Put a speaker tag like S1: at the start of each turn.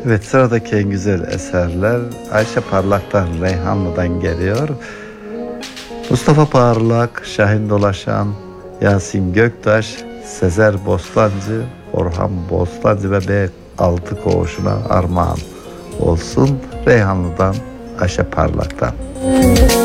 S1: Evet, sıradaki en güzel eserler Ayşe Parlak'tan, Reyhanlı'dan geliyor. Mustafa Parlak, Şahin Dolaşan, Yasin Göktaş, Sezer Bostancı, Orhan Bostancı ve B6 koğuşuna armağan olsun. Reyhanlı'dan, Ayşe Parlak'tan.